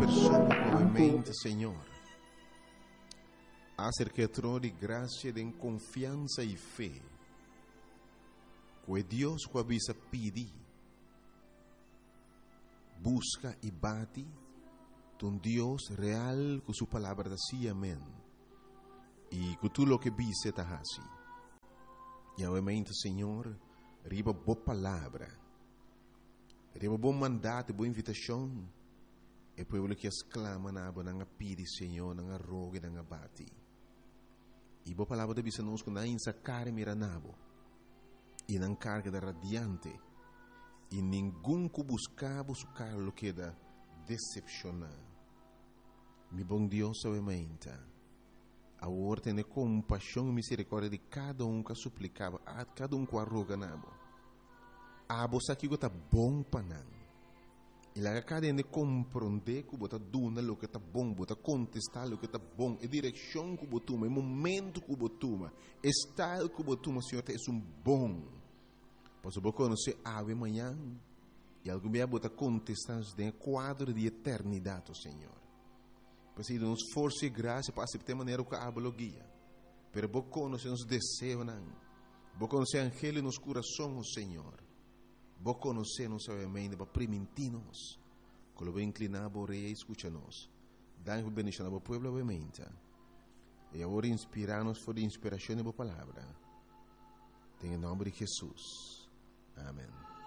conversando provavelmente, Senhor, acerca de graça, de confiança e fé, que Deus que avisa pedir, busca e bate, um Deus real com sua palavra assim, amém. E com tudo o que vise está assim. E obviamente, Senhor, riba boa palavra, riba bom mandato, boa invitação, e povo que exclama na aba nanga pidi, Senhor, nanga rogue, nanga bati. E boa palavra de bisa nos na insa care mira nabo, e nang carga da radiante, e ninguém que buscava su carlo que da decepcionar. Mi bom Deus, obviamente, a ordem compaixão e misericórdia de cada que suplicava, a cada que arroga nabo. A bolsa que está bom para não. E lá cada um compreender que você dona o que está bom, você contestar o que está bom, a direção que você toma, o momento que você toma, o estado que você toma, Senhor, é bom. Pois você conhecer ave amanhã e algum dia você contestar em quadro de eternidade, Senhor. Pois ele nos força e graça para aceitar maneira que a guia. Pero você conhecer os desejos, você conhecer o angelo nos corações, Senhor. Vos conocemos obviamente para permitirnos que lo inclinar por rei e escucha-nos. Dá-nos bendição ao povo obviamente. E agora inspirar-nos por inspiração da palavra. Em nome de Jesus. Amém.